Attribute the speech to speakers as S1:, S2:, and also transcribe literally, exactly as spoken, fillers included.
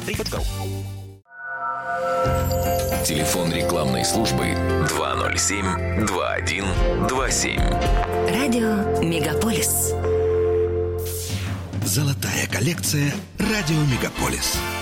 S1: смотри точка ру.
S2: Телефон рекламной службы два ноль семь два один два семь.
S3: Радио Мегаполис.
S4: Золотая коллекция «Радио Мегаполис».